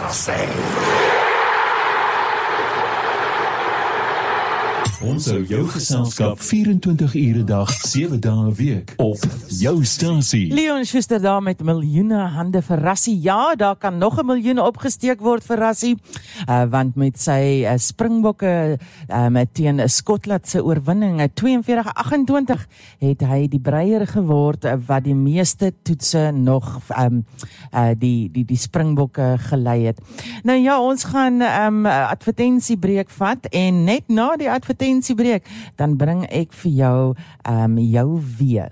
Ons hou jou geselskap 24 ure dag, 7 dae 'n week op jou stasie. Leon Schuster daar met miljoene hande vir Rassie. Ja, daar kan nog 'n miljoen opgesteek word vir Rassie, want met sy Springbokke teen Skotland se oorwinning 42-28 het hy die breier geword wat die meeste toetse nog die Springbokke gelei het. Nou ja, ons gaan advertentiebreek vat en net na die advertentiebreek dan bring ek vir jou jou weer.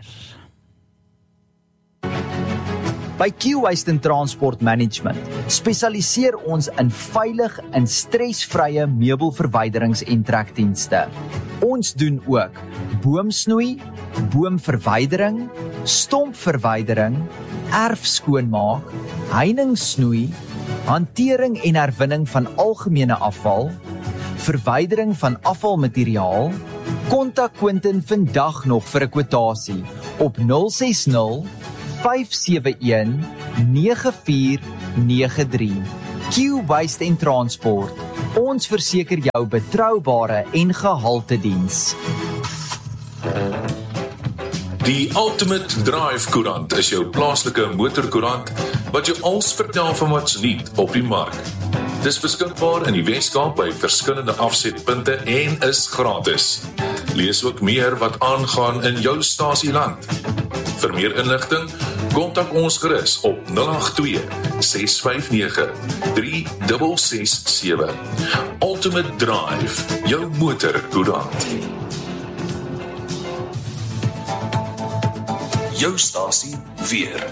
By Q-Waste & Transport Management spesialiseer ons in veilig en stresvrye meubelverwyderings- en trekdienste. Ons doen ook boomsnoei, boomverwydering, stompverwydering, erfskoonmaak, heiningssnoei, hantering en herwinning van algemene afval, verwydering van afvalmateriaal. Kontak Quentin vandag nog vir 'n kwotasie op 060 571 9493. Q-Waste & Transport. Ons verseker jou betroubare en gehalte diens. Die Ultimate Drive Koerant is jou plaaslike motorkoerant wat jou alles vertel van wat's nuut op die mark. Dis beskikbaar in die Weskaap by verskillende afsetpunte en is gratis. Lees ook meer wat aangaan in jou stasieland. Vir meer inligting, kontak ons gerus op 082 659 3667. Ultimate Drive, jou motorkoerant. Jou stasie weer.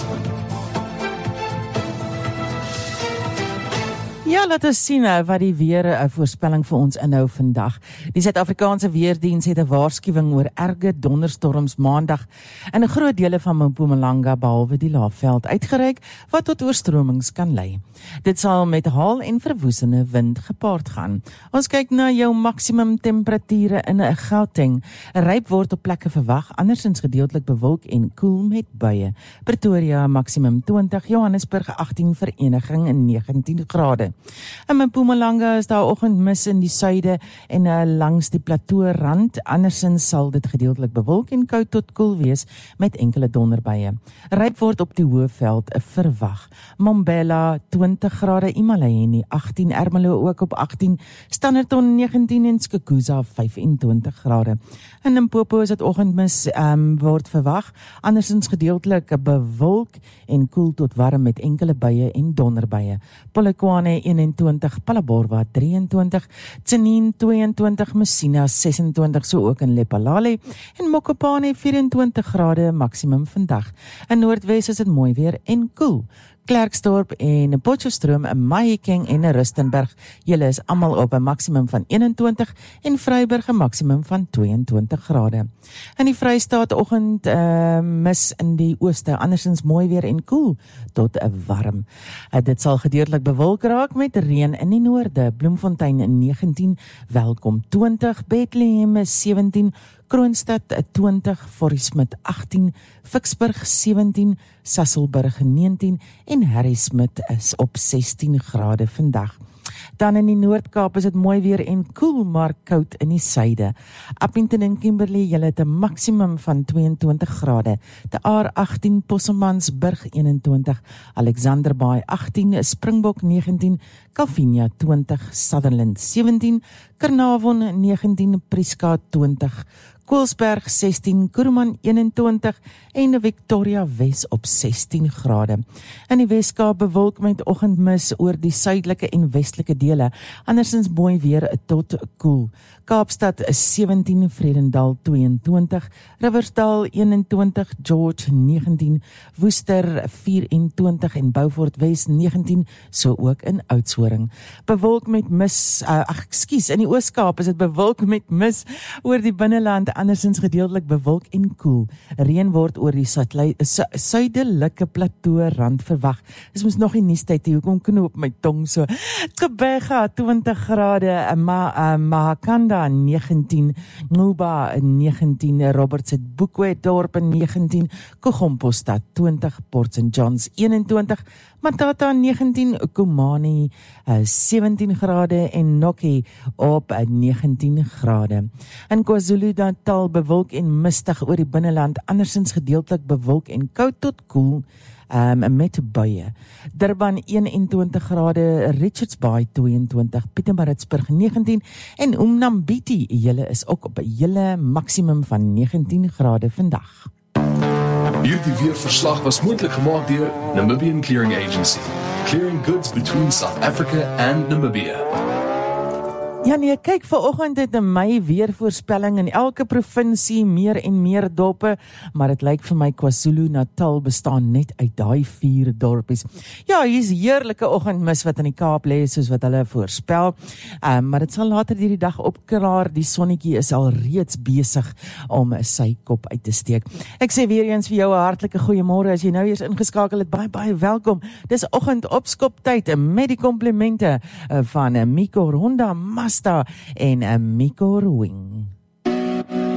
Ja, laat ons sien wat die weer voorspelling vir ons inhou vandag. Die Suid-Afrikaanse Weerdiens het 'n waarskuwing oor erge donderstorms maandag in 'n groot dele van Mpumalanga behalwe die Laagveld uitgereik wat tot oorstromings kan lei. Dit sal met haal en verwoestende wind gepaard gaan. Ons kyk na jou maksimum temperature in Gauteng. 'n Ryp word op plekke verwag, andersins gedeeltelik bewolk en koel met buie. Pretoria maksimum 20, Johannesburg 18, Vereniging 19 grade. In Mpumalanga is daar oggendmis in die suide en langs die plateaurand. Andersins sal dit gedeeltelik bewolk en koud tot koel wees met enkele donderbuie. Ryp word op die Hoëveld verwag. Mbombela 20 grade, Imalaheni 18, Ermelo ook op 18, Standerton 19 en Skukuza 25 grade. In Limpopo is dit oggendmis word verwag. Andersins gedeeltelik bewolk en koel tot warm met enkele buie en donderbuie. Polokwane 21, Palaborwa 23, Tsenin 22, Messina 26, so ook in Lephalale en Mokopane 24 grade maksimum vandag. In Noordwes is dit mooi weer en koel. Klerksdorp en Potchefstroom, Mahikeng en Rustenburg, julle is almal op 'n maksimum van 21 en Vryburg 'n maksimum van 22 grade. In die Vrystaat oggend mis in die ooste, andersins mooi weer en koel tot 'n warm. Dit sal gedeeltelik bewolk raak met reën in die noorde. Bloemfontein 19, Welkom 20, Bethlehem 17, Kroonstad 20, Forismit 18, Ficksburg 17, Sasolburg 19 en Harrismith is op 16 grade vandag. Dan in die Noord-Kaap is dit mooi weer en koel, maar koud in die suide. Appington en Kimberley, julle het 'n maksimum van 22 grade. De Aar 18, Posselmansburg 21, Alexander Bay 18, Springbok 19, Calvinia 20, Sutherland 17, Carnarvon 19, Prieska 20, Koelsberg 16, Kuruman 21 en Victoria Wes op 16 grade. In die Weskaap bewolk met oggendmis oor die suidelike en westelike dele, andersins mooi weer tot koel. Kaapstad is 17, Vredendal 22, Riversdal 21, George 19, Woester 24 en Beaufort Wes 19, so ook in Oudtshoorn. Bewolk met mis, in die Oos-Kaap is dit bewolk met mis oor die binneland, andersins gedeeltelik bewolk en koel. Reën word oor die suidelike plateau rand verwag. Dis mos nog die nuustyd hier, hoekom knoop my tong so. Gqeberha 20 grade, Mahakanda 19, Nuba 19, Robertsdorp 19, Kogompostad 20, Port St. John's 21, Matata 19, Kumani 17 grade en Noki op 19 grade. In KwaZulu-Natal bewolk en mistig oor die binneland, andersins gedeeltelik bewolk en koud tot koel met buie. Durban 21 grade, Richards Bay 22, Pietermaritzburg 19 en Umnambiti, julle is ook op 'n hele maksimum van 19 grade vandag. Hierdie weerverslag was moontlik gemaak deur Namibian Clearing Agency, clearing goods between South Africa and Namibia. Ja nee, kyk, vanoggend het 'n my weervoorspelling in elke provinsie meer en meer dorpe, maar dit lyk vir my KwaZulu-Natal bestaan net uit daai 4 dorpies. Ja, hier's heerlike oggendmis wat in die Kaap lê soos wat hulle voorspel, maar dit sal later hierdie dag opklaar. Die sonnetjie is al reeds besig om sy kop uit te steek. Ek sê weer eens vir jou 'n hartlike goeiemôre as jy nou eers ingeskakel het, baie welkom. Dis oggend opskoptyd met die komplimente van Miko Ronda Mazda en Miko Wing.